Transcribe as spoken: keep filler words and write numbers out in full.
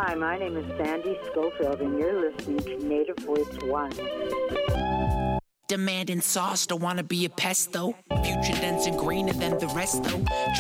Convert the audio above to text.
Hi, my name is Sandy Schofield, and you're listening to Native Voice One. Demanding sauce, don't wanna be a pesto. Future dense and greener than the rest, though.